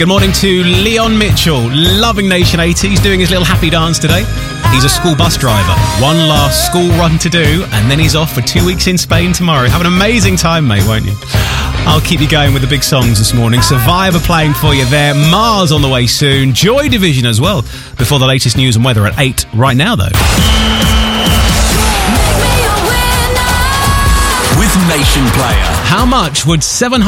Good morning to Leon Mitchell, loving Nation 80s, doing his little happy dance today. He's a school bus driver. One last school run to do, and then he's off for 2 weeks in Spain tomorrow. Have an amazing time, mate, won't you? I'll keep you going with the big songs this morning. Survivor playing for you there. Mars on the way soon. Joy Division as well. Before the latest news and weather at 8 right now, though. With Nation Player. How much would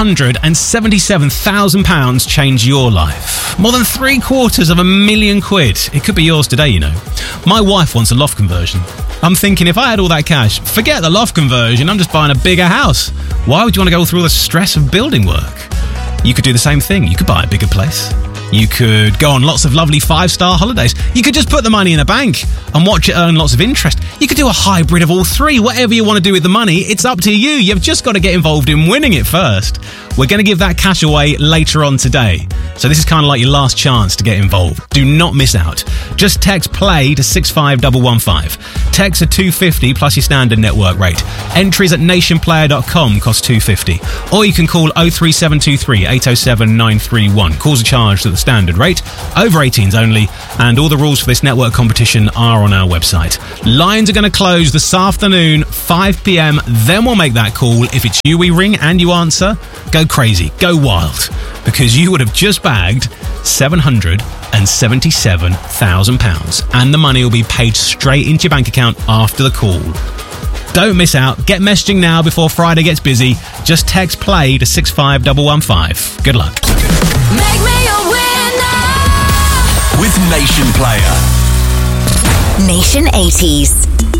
£777,000 change your life? More than £750,000. It could be yours today, you know. My wife wants a loft conversion. I'm thinking if I had all that cash, forget the loft conversion, I'm just buying a bigger house. Why would you want to go through all the stress of building work? You could do the same thing. You could buy a bigger place. You could go on lots of lovely 5-star holidays. You could just put the money in a bank and watch it earn lots of interest. You could do a hybrid of all three. Whatever you want to do with the money, it's up to you. You've just got to get involved in winning it first. We're going to give that cash away later on today. So this is kind of like your last chance to get involved. Do not miss out. Just text PLAY to 65115. Texts are $2.50 plus your standard network rate. Entries at nationplayer.com cost $2.50. Or you can call 03723 807 931. Calls are charged at the standard rate. Over 18s only. And all the rules for this network competition are on our website. Lines are going to close this afternoon, 5 p.m. Then we'll make that call. If it's you we ring and you answer, go crazy, go wild, because you would have just bagged £777,000 and the money will be paid straight into your bank account after the call. Don't miss out. Get messaging now before Friday gets busy. Just text PLAY to 65115. Good luck. Make me a winner with Nation Player. Nation 80s.